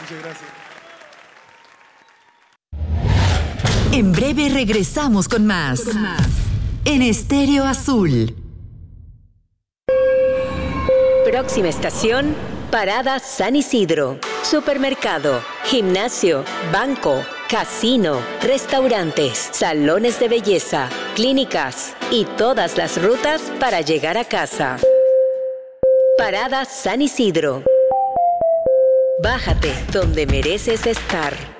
Muchas gracias. En breve regresamos con más. En Estéreo Azul. Próxima estación, Parada San Isidro. Supermercado, gimnasio, banco, casino, restaurantes, salones de belleza, clínicas y todas las rutas para llegar a casa. Parada San Isidro. Bájate donde mereces estar.